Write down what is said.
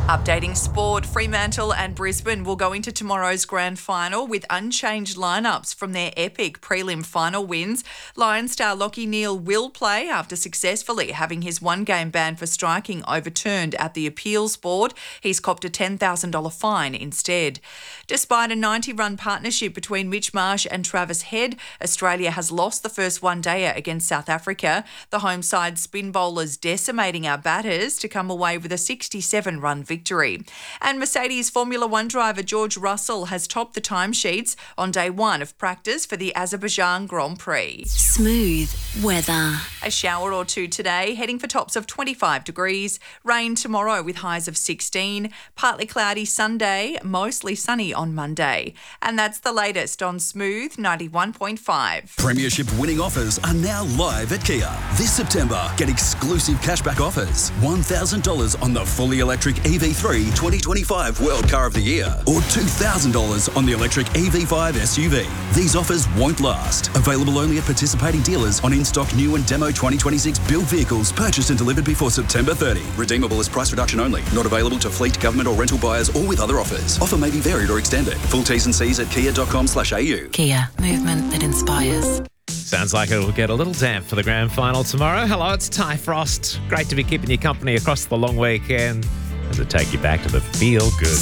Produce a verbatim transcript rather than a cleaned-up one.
Updating sport, Fremantle and Brisbane will go into tomorrow's grand final with unchanged lineups from their epic prelim final wins. Lions star Lachie Neale will play after successfully having his one-game ban for striking overturned at the appeals board. He's copped a ten thousand dollars fine instead. Despite a ninety-run partnership between Mitch Marsh and Travis Head, Australia has lost the first one-dayer against South Africa. The home side spin bowlers decimating our batters to come away with a sixty-seven run victory. Victory. And Mercedes Formula One driver George Russell has topped the timesheets on day one of practice for the Azerbaijan Grand Prix. Smooth weather. A shower or two today, heading for tops of twenty-five degrees. Rain tomorrow with highs of sixteen. Partly cloudy Sunday, mostly sunny on Monday. And that's the latest on Smooth ninety-one point five. Premiership winning offers are now live at Kia. This September, get exclusive cashback offers. one thousand dollars on the fully electric E V three twenty twenty-five World Car of the Year or two thousand dollars on the electric E V five S U V. These offers won't last. Available only at participating dealers on in-stock new and demo twenty twenty-six built vehicles purchased and delivered before September thirtieth. Redeemable as price reduction only. Not available to fleet, government or rental buyers or with other offers. Offer may be varied or extended. Full T's and C's at kia dot com slash a u. Kia, movement that inspires. Sounds like it'll get a little damp for the grand final tomorrow. Hello, it's Ty Frost. Great to be keeping you company across the long weekend as I take you back to the feel good.